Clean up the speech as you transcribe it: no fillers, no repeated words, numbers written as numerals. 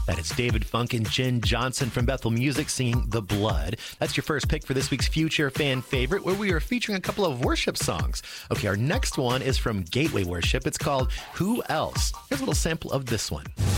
That is David Funk and Jen Johnson from Bethel Music singing The Blood. That's your first pick for this week's Future Fan Favorite, where we are featuring a couple of worship songs. Okay, our next one is from Gateway Worship. It's called Who Else? Here's a little sample of this one.